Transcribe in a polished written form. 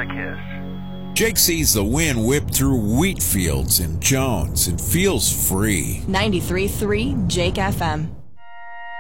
a kiss. Jake sees the wind whip through wheat fields in Jones and feels free. 93.3 Jake FM.